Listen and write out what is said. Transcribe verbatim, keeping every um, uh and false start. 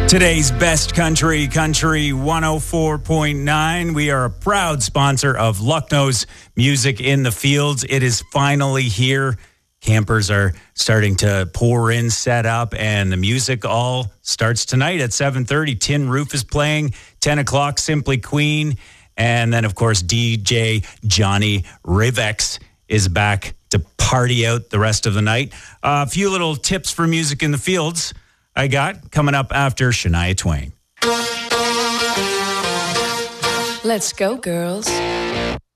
Today's best country, Country one oh four point nine. We are a proud sponsor of Lucknow's Music in the Fields. It is finally here. Campers are starting to pour in, set up, and the music all starts tonight at seven thirty. Tin Roof is playing, ten o'clock, Simply Queen. And then, of course, D J Johnny Rivex is back to party out the rest of the night. Uh, a few little tips for music in the fields I got coming up after Shania Twain. Let's go, girls.